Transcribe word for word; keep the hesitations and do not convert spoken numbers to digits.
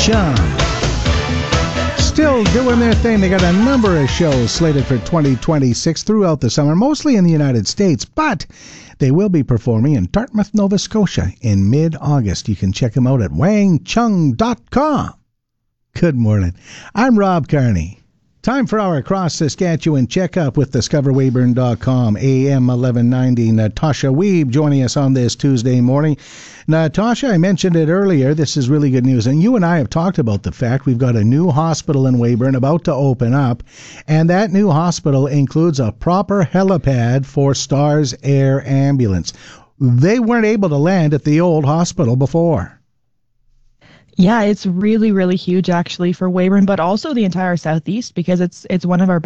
Chung. Still doing their thing. They got a number of shows slated for twenty twenty-six throughout the summer, mostly in the United States, but they will be performing in Dartmouth, Nova Scotia in mid-August. You can check them out at wang chung dot com. Good morning. I'm Rob Carney. Time for our Across Saskatchewan checkup with discover weyburn dot com. A M eleven ninety. Natasha Weeb joining us on this Tuesday morning. Natasha, I mentioned it earlier. This is really good news. And you and I have talked about the fact we've got a new hospital in Weyburn about to open up. And that new hospital includes a proper helipad for Stars Air Ambulance. They weren't able to land at the old hospital before. Yeah, it's really, really huge actually for Weyburn, but also the entire Southeast, because it's it's one of our